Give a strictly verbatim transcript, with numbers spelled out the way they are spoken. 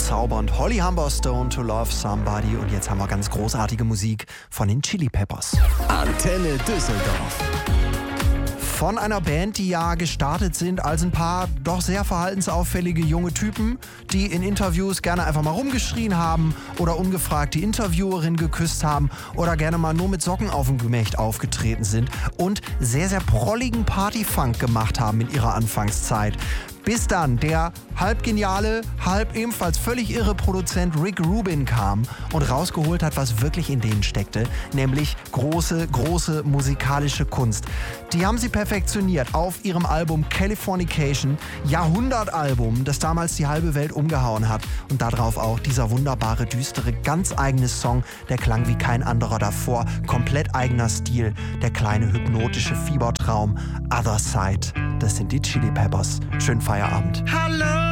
bezaubernd. Holly Humberstone, To Love Somebody. Und jetzt haben wir ganz großartige Musik von den Chili Peppers. Antenne Düsseldorf. Von einer Band, die ja gestartet sind als ein paar doch sehr verhaltensauffällige junge Typen, die in Interviews gerne einfach mal rumgeschrien haben oder ungefragt die Interviewerin geküsst haben oder gerne mal nur mit Socken auf dem Gemächt aufgetreten sind und sehr, sehr prolligen Partyfunk gemacht haben in ihrer Anfangszeit. Bis dann der halb geniale, halb ebenfalls völlig irre Produzent Rick Rubin kam und rausgeholt hat, was wirklich in denen steckte, nämlich große, große musikalische Kunst. Die haben sie perfektioniert auf ihrem Album Californication, Jahrhundertalbum, das damals die halbe Welt umgehauen hat. Und darauf auch dieser wunderbare, düstere, ganz eigene Song, der klang wie kein anderer davor. Komplett eigener Stil, der kleine hypnotische Fiebertraum, Other Side. Das sind die Chili Peppers. Schönen Feierabend. Hallo!